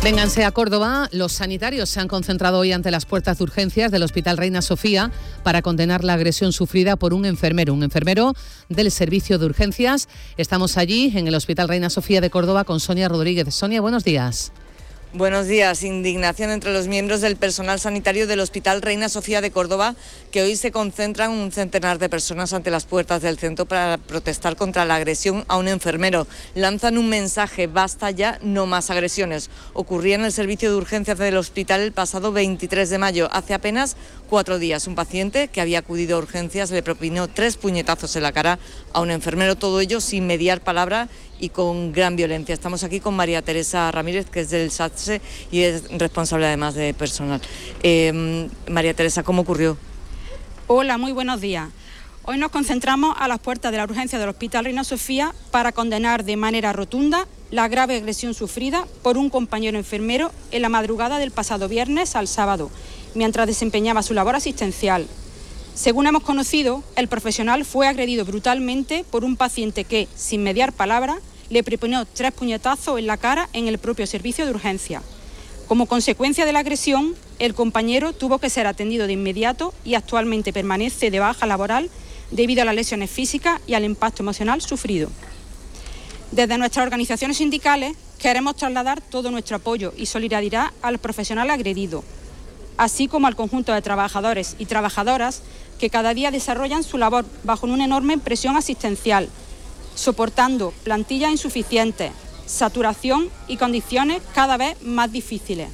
Vénganse a Córdoba. Los sanitarios se han concentrado hoy ante las puertas de urgencias del Hospital Reina Sofía para condenar la agresión sufrida por un enfermero del servicio de urgencias. Estamos allí en el Hospital Reina Sofía de Córdoba con Sonia Rodríguez. Sonia, buenos días. Buenos días. Indignación entre los miembros del personal sanitario del Hospital Reina Sofía de Córdoba, que hoy se concentran un centenar de personas ante las puertas del centro para protestar contra la agresión a un enfermero. Lanzan un mensaje: basta ya, no más agresiones. Ocurría en el servicio de urgencias del hospital el pasado 23 de mayo, hace apenas 4 días. Un paciente que había acudido a urgencias le propinó 3 puñetazos en la cara a un enfermero, todo ello sin mediar palabra y con gran violencia. Estamos aquí con María Teresa Ramírez, que es del SATSE y es responsable además de personal. María Teresa, ¿cómo ocurrió? Hola, muy buenos días. Hoy nos concentramos a las puertas de la urgencia del Hospital Reina Sofía para condenar de manera rotunda la grave agresión sufrida por un compañero enfermero en la madrugada del pasado viernes al sábado, mientras desempeñaba su labor asistencial. Según hemos conocido, el profesional fue agredido brutalmente por un paciente que, sin mediar palabra, le propinó 3 puñetazos en la cara en el propio servicio de urgencia. Como consecuencia de la agresión, el compañero tuvo que ser atendido de inmediato y actualmente permanece de baja laboral debido a las lesiones físicas y al impacto emocional sufrido. Desde nuestras organizaciones sindicales queremos trasladar todo nuestro apoyo y solidaridad al profesional agredido, así como al conjunto de trabajadores y trabajadoras que cada día desarrollan su labor bajo una enorme presión asistencial, soportando plantillas insuficientes, saturación y condiciones cada vez más difíciles.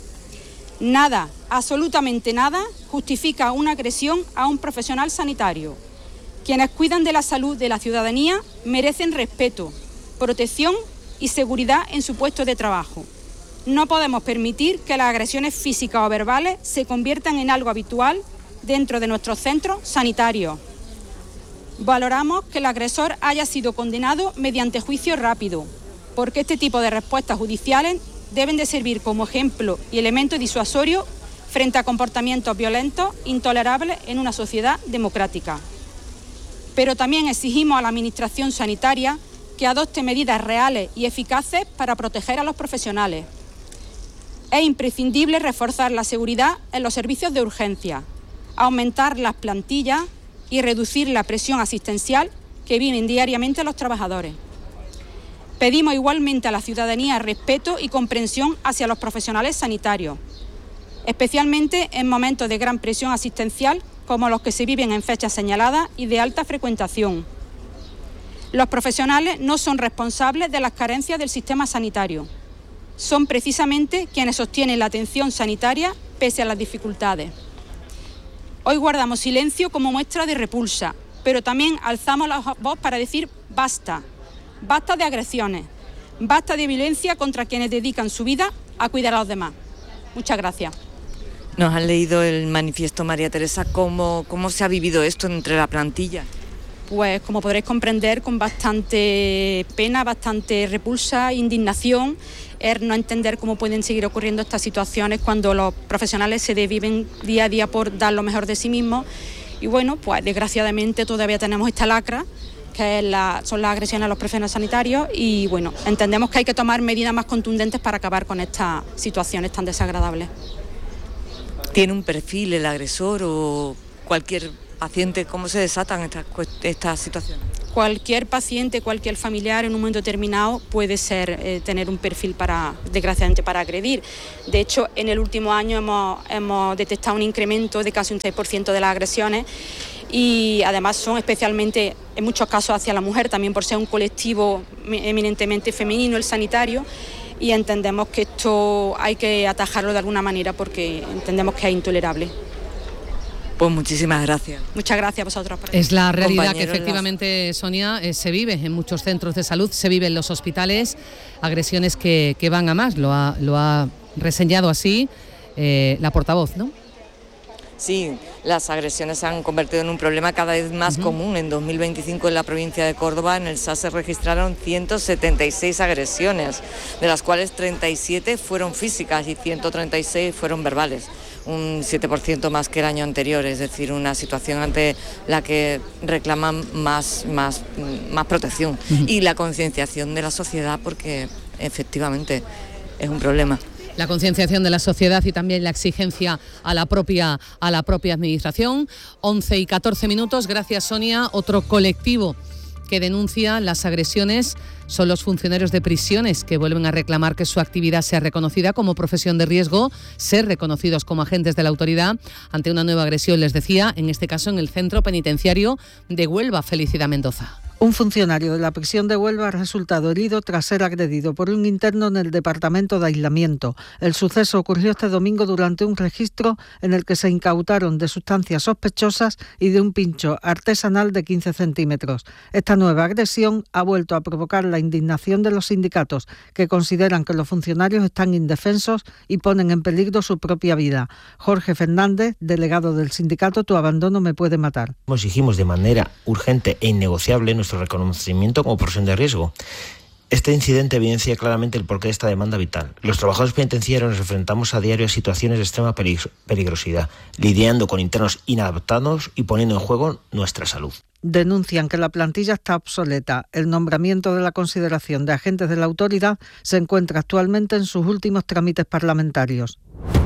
Nada, absolutamente nada, justifica una agresión a un profesional sanitario. Quienes cuidan de la salud de la ciudadanía merecen respeto, protección y seguridad en su puesto de trabajo. No podemos permitir que las agresiones físicas o verbales se conviertan en algo habitual dentro de nuestros centros sanitarios. Valoramos que el agresor haya sido condenado mediante juicio rápido, porque este tipo de respuestas judiciales deben de servir como ejemplo y elemento disuasorio frente a comportamientos violentos intolerables en una sociedad democrática. Pero también exigimos a la Administración sanitaria que adopte medidas reales y eficaces para proteger a los profesionales. Es imprescindible reforzar la seguridad en los servicios de urgencia, aumentar las plantillas y reducir la presión asistencial que viven diariamente los trabajadores. Pedimos igualmente a la ciudadanía respeto y comprensión hacia los profesionales sanitarios, especialmente en momentos de gran presión asistencial como los que se viven en fechas señaladas y de alta frecuentación. Los profesionales no son responsables de las carencias del sistema sanitario. Son precisamente quienes sostienen la atención sanitaria pese a las dificultades. Hoy guardamos silencio como muestra de repulsa, pero también alzamos la voz para decir basta. Basta de agresiones, basta de violencia contra quienes dedican su vida a cuidar a los demás. Muchas gracias. Nos han leído el manifiesto, María Teresa. ¿Cómo se ha vivido esto entre la plantilla? Pues como podréis comprender, con bastante pena, bastante repulsa, indignación, no entender cómo pueden seguir ocurriendo estas situaciones cuando los profesionales se desviven día a día por dar lo mejor de sí mismos. Y bueno, pues desgraciadamente todavía tenemos esta lacra, que son las agresiones a los profesionales sanitarios, y bueno, entendemos que hay que tomar medidas más contundentes para acabar con estas situaciones tan desagradables. ¿Tiene un perfil el agresor o cualquier paciente? ¿Cómo se desatan estas situaciones? Cualquier paciente, cualquier familiar en un momento determinado puede tener un perfil desgraciadamente para agredir. De hecho, en el último año hemos detectado un incremento de casi un 6% de las agresiones, y además son especialmente, en muchos casos, hacia la mujer, también por ser un colectivo eminentemente femenino, el sanitario, y entendemos que esto hay que atajarlo de alguna manera porque entendemos que es intolerable. Pues muchísimas gracias. Muchas gracias a vosotros. Es la realidad que efectivamente, Sonia, se vive en muchos centros de salud, se vive en los hospitales, agresiones que van a más, lo ha reseñado así la portavoz, ¿no? Sí, las agresiones se han convertido en un problema cada vez más común. En 2025 en la provincia de Córdoba, en el SAS, se registraron 176 agresiones, de las cuales 37 fueron físicas y 136 fueron verbales. Un 7% más que el año anterior, es decir, una situación ante la que reclaman más protección y la concienciación de la sociedad, porque efectivamente es un problema. La concienciación de la sociedad y también la exigencia a la propia administración. 11 y 14 minutos. Gracias, Sonia. Otro colectivo que denuncia las agresiones son los funcionarios de prisiones, que vuelven a reclamar que su actividad sea reconocida como profesión de riesgo, ser reconocidos como agentes de la autoridad ante una nueva agresión, les decía, en este caso en el centro penitenciario de Huelva. Felicidad Mendoza. Un funcionario de la prisión de Huelva ha resultado herido tras ser agredido por un interno en el departamento de aislamiento. El suceso ocurrió este domingo durante un registro en el que se incautaron de sustancias sospechosas y de un pincho artesanal de 15 centímetros. Esta nueva agresión ha vuelto a provocar la indignación de los sindicatos, que consideran que los funcionarios están indefensos y ponen en peligro su propia vida. Jorge Fernández, delegado del sindicato Tu Abandono Me Puede Matar. Exigimos de manera urgente e innegociable nuestro reconocimiento como profesión de riesgo. Este incidente evidencia claramente el porqué de esta demanda vital. Los trabajadores penitenciarios nos enfrentamos a diario a situaciones de extrema peligrosidad, lidiando con internos inadaptados y poniendo en juego nuestra salud. Denuncian que la plantilla está obsoleta. El nombramiento de la consideración de agentes de la autoridad se encuentra actualmente en sus últimos trámites parlamentarios.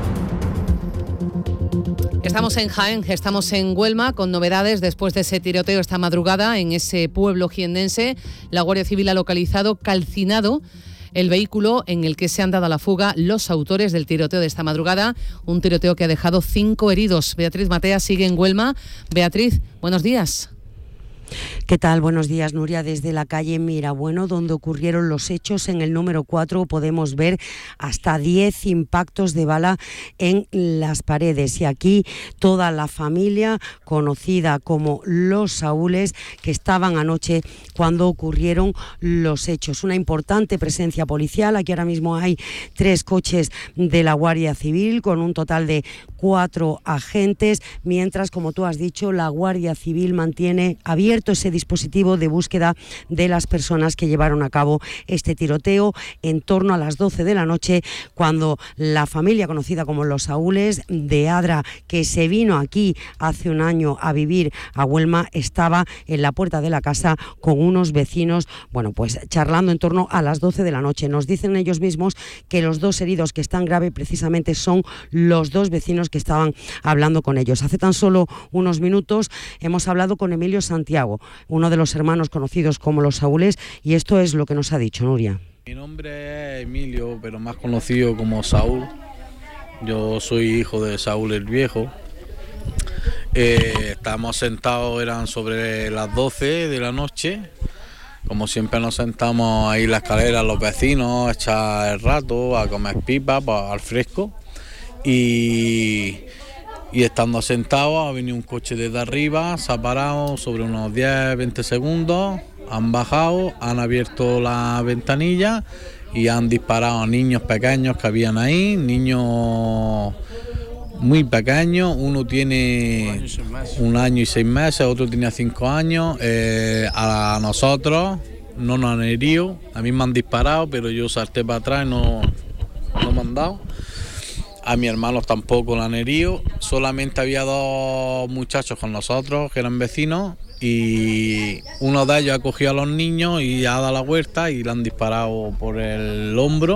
Estamos en Jaén, estamos en Huelva con novedades después de ese tiroteo esta madrugada en ese pueblo jiennense. La Guardia Civil ha localizado calcinado el vehículo en el que se han dado a la fuga los autores del tiroteo de esta madrugada, un tiroteo que ha dejado 5 heridos. Beatriz Matea sigue en Huelva. Beatriz, buenos días. ¿Qué tal? Buenos días, Nuria. Desde la calle Mirabueno, donde ocurrieron los hechos, en el número 4 podemos ver hasta 10 impactos de bala en las paredes. Y aquí toda la familia, conocida como los Saúles, que estaban anoche cuando ocurrieron los hechos. Una importante presencia policial. Aquí ahora mismo hay 3 coches de la Guardia Civil con un total de 4 agentes, mientras, como tú has dicho, la Guardia Civil mantiene abierto ese dispositivo de búsqueda de las personas que llevaron a cabo este tiroteo en torno a las 12 de la noche, cuando la familia conocida como los Saúles de Adra, que se vino aquí hace un año a vivir a Huelva, estaba en la puerta de la casa con unos vecinos, pues charlando en torno a las 12 de la noche. Nos dicen ellos mismos que los 2 heridos que están graves precisamente son los 2 vecinos que estaban hablando con ellos. Hace tan solo unos minutos hemos hablado con Emilio Santiago, uno de los hermanos conocidos como los Saúles, y esto es lo que nos ha dicho, Nuria. Mi nombre es Emilio, pero más conocido como Saúl. Yo soy hijo de Saúl el Viejo. Estábamos sentados, eran sobre las 12 de la noche. Como siempre nos sentamos ahí en la escalera los vecinos a echar el rato, a comer pipas al fresco. Y estando sentados ha venido un coche desde arriba, se ha parado sobre unos 10-20 segundos, han bajado, han abierto la ventanilla y han disparado a niños pequeños que habían ahí, niños muy pequeños. Uno tiene 1 año y 6 meses, otro tenía 5 años. A nosotros no nos han herido, a mí me han disparado, pero yo salté para atrás y no me han dado. A mis hermanos tampoco la han herido, solamente había 2 muchachos con nosotros que eran vecinos y uno de ellos ha cogido a los niños y ha dado la vuelta y le han disparado por el hombro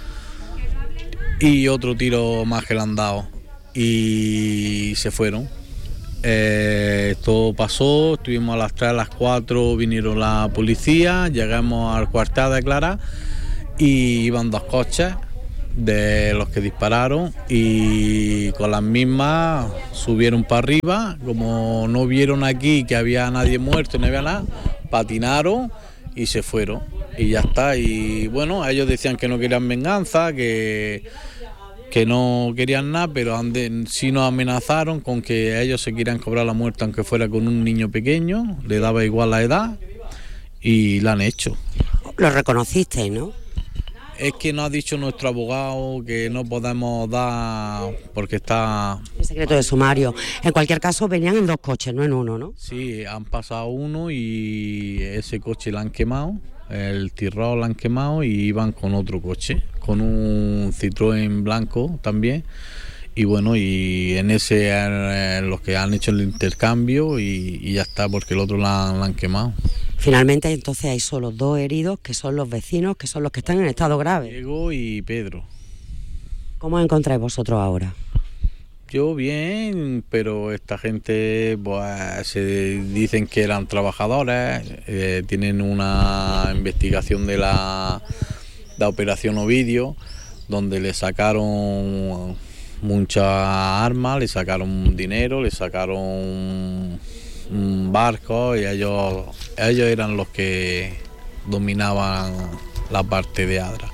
y otro tiro más que le han dado y se fueron. Esto pasó, estuvimos a las 3, a las 4, vinieron la policía, llegamos al cuartel a declarar y iban 2 coches de los que dispararon y con las mismas subieron para arriba. Como no vieron aquí que había nadie muerto, no había nada, patinaron y se fueron y ya está. Y bueno, ellos decían que no querían venganza, que no querían nada, pero sí nos amenazaron con que ellos se querían cobrar la muerte aunque fuera con un niño pequeño, le daba igual la edad y la han hecho. Lo reconocisteis, ¿no? Es que nos ha dicho nuestro abogado que no podemos dar porque está... El secreto de sumario. En cualquier caso, venían en 2 coches, no en uno, ¿no? Sí, han pasado uno y ese coche lo han quemado, el Tirol lo han quemado y iban con otro coche, con un Citroën blanco también. Y bueno, y en ese los que han hecho el intercambio y ya está, porque el otro lo han quemado. Finalmente, entonces hay solo 2 heridos, que son los vecinos, que son los que están en estado grave. Diego y Pedro. ¿Cómo encontráis vosotros ahora? Yo bien, pero esta gente pues se dicen que eran trabajadores, tienen una investigación de la Operación Ovidio, donde le sacaron muchas armas, le sacaron dinero, le sacaron barcos, y ellos eran los que dominaban la parte de Adra.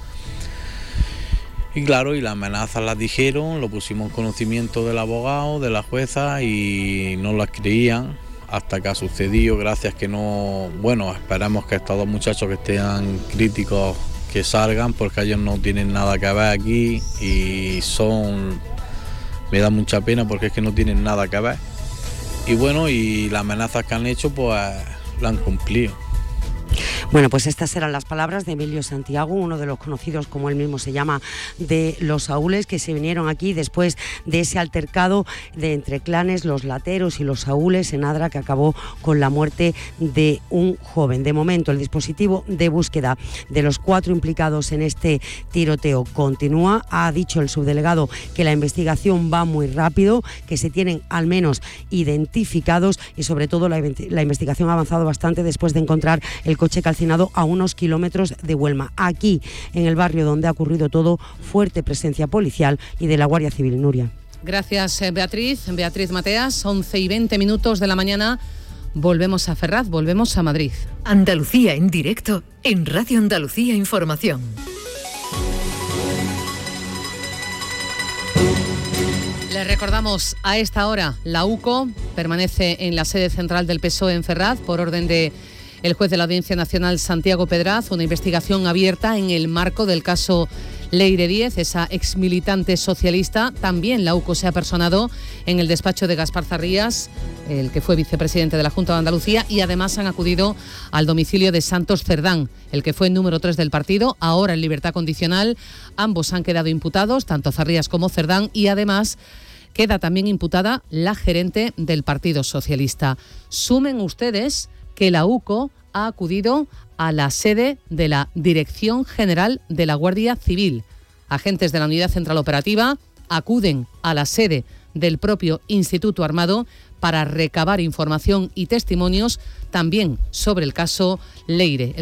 Y claro, y las amenazas las dijeron, lo pusimos en conocimiento del abogado, de la jueza, y no las creían hasta que ha sucedido. Gracias que no, bueno, esperamos que estos dos muchachos que estén críticos que salgan, porque ellos no tienen nada que ver aquí y me da mucha pena porque es que no tienen nada que ver. Y bueno, y las amenazas que han hecho pues la han cumplido. Bueno, pues estas eran las palabras de Emilio Santiago, uno de los conocidos, como él mismo se llama, de los saúles, que se vinieron aquí después de ese altercado entre clanes, los lateros y los saúles en Adra, que acabó con la muerte de un joven. De momento, el dispositivo de búsqueda de los 4 implicados en este tiroteo continúa. Ha dicho el subdelegado que la investigación va muy rápido, que se tienen al menos identificados, y sobre todo la investigación ha avanzado bastante después de encontrar el coche calcinado a unos kilómetros de Huelma. Aquí, en el barrio donde ha ocurrido todo, fuerte presencia policial y de la Guardia Civil. Nuria. Gracias, Beatriz. Beatriz Mateas, 11:20 de la mañana. Volvemos a Ferraz, volvemos a Madrid. Andalucía en directo en Radio Andalucía Información. Les recordamos, a esta hora la UCO permanece en la sede central del PSOE en Ferraz por orden de el juez de la Audiencia Nacional, Santiago Pedraz, una investigación abierta en el marco del caso Leire Díez, esa exmilitante socialista. También la UCO se ha personado en el despacho de Gaspar Zarrías, el que fue vicepresidente de la Junta de Andalucía, y además han acudido al domicilio de Santos Cerdán, el que fue el número 3 del partido, ahora en libertad condicional. Ambos han quedado imputados, tanto Zarrías como Cerdán, y además queda también imputada la gerente del Partido Socialista. Sumen ustedes que la UCO ha acudido a la sede de la Dirección General de la Guardia Civil. Agentes de la Unidad Central Operativa acuden a la sede del propio Instituto Armado para recabar información y testimonios también sobre el caso Leire,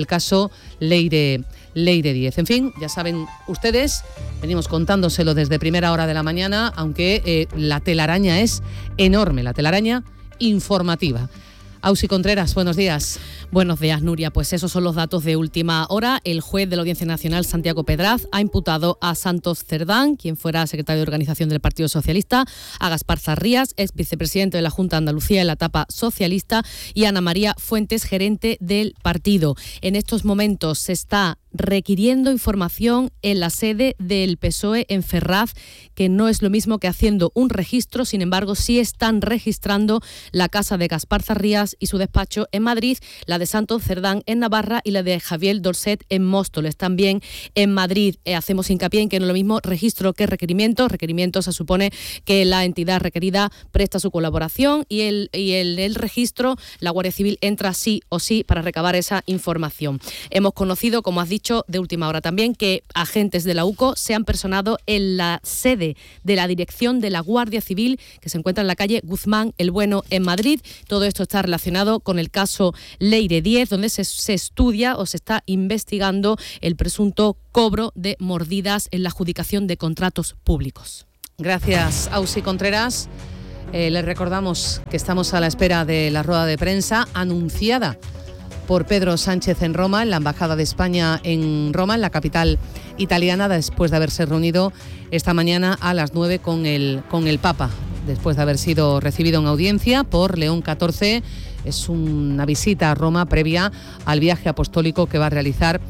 Leire Díez. En fin, ya saben ustedes, venimos contándoselo desde primera hora de la mañana, aunque la telaraña es enorme, la telaraña informativa. Ausi Contreras, buenos días. Buenos días, Nuria. Pues esos son los datos de última hora. El juez de la Audiencia Nacional, Santiago Pedraz, ha imputado a Santos Cerdán, quien fuera secretario de Organización del Partido Socialista, a Gaspar Zarrías, ex vicepresidente de la Junta de Andalucía en la etapa socialista, y a Ana María Fuentes, gerente del partido. En estos momentos se está requiriendo información en la sede del PSOE en Ferraz, que no es lo mismo que haciendo un registro. Sin embargo, sí están registrando la casa de Gaspar Zarrías y su despacho en Madrid, la de Santos Cerdán en Navarra y la de Javier Dorset en Móstoles, también en Madrid. Hacemos hincapié en que no es lo mismo registro que requerimiento. Requerimiento se supone que la entidad requerida presta su colaboración, y el registro, la Guardia Civil entra sí o sí para recabar esa información. Hemos conocido, como has dicho, de última hora también, que agentes de la UCO se han personado en la sede de la Dirección de la Guardia Civil, que se encuentra en la calle Guzmán el Bueno en Madrid. Todo esto está relacionado con el caso Leire Díez, donde se estudia o se está investigando el presunto cobro de mordidas en la adjudicación de contratos públicos. Gracias, Ausi Contreras. Les recordamos que estamos a la espera de la rueda de prensa anunciada por Pedro Sánchez en Roma, en la Embajada de España en Roma, en la capital italiana, después de haberse reunido esta mañana a las 9 con el Papa, después de haber sido recibido en audiencia por León XIV. Es una visita a Roma previa al viaje apostólico que va a realizar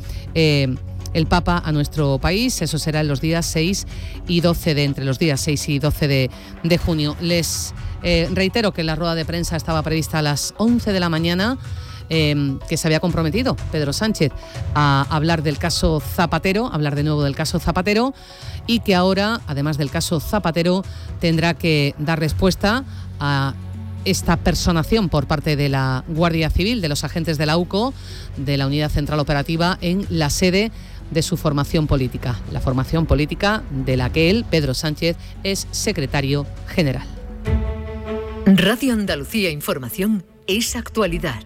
el Papa a nuestro país. Eso será en los días 6 y 12 entre los días 6 y 12 de junio. Les reitero que la rueda de prensa estaba prevista a las 11 de la mañana, que se había comprometido Pedro Sánchez a hablar del caso Zapatero, hablar de nuevo del caso Zapatero, y que ahora, además del caso Zapatero, tendrá que dar respuesta a esta personación por parte de la Guardia Civil, de los agentes de la UCO, de la Unidad Central Operativa, en la sede de su formación política, la formación política de la que él, Pedro Sánchez, es secretario general. Radio Andalucía Información es actualidad.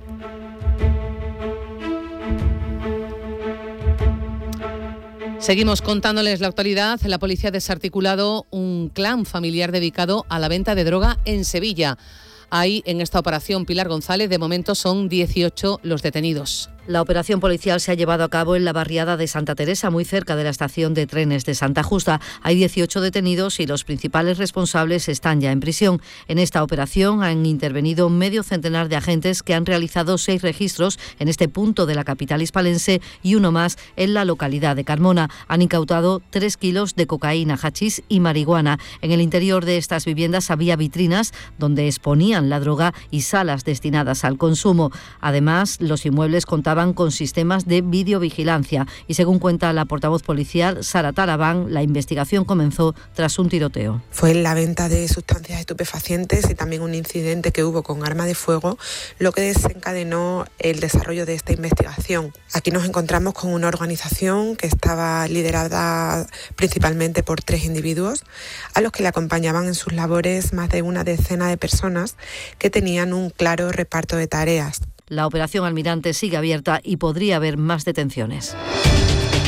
Seguimos contándoles la actualidad. La policía ha desarticulado un clan familiar dedicado a la venta de droga en Sevilla. Hay en esta operación, Pilar González, de momento son 18 los detenidos. La operación policial se ha llevado a cabo en la barriada de Santa Teresa, muy cerca de la estación de trenes de Santa Justa. Hay 18 detenidos y los principales responsables están ya en prisión. En esta operación han intervenido medio centenar de agentes que han realizado 6 registros en este punto de la capital hispalense y uno más en la localidad de Carmona. Han incautado 3 kilos de cocaína, hachís y marihuana. En el interior de estas viviendas había vitrinas donde exponían la droga y salas destinadas al consumo. Además, los inmuebles contaban con sistemas de videovigilancia y, según cuenta la portavoz policial Sara Talabán, la investigación comenzó tras un tiroteo. Fue la venta de sustancias estupefacientes y también un incidente que hubo con arma de fuego lo que desencadenó el desarrollo de esta investigación. Aquí nos encontramos con una organización que estaba liderada principalmente por 3 individuos a los que le acompañaban en sus labores más de una decena de personas que tenían un claro reparto de tareas. La operación Almirante sigue abierta y podría haber más detenciones.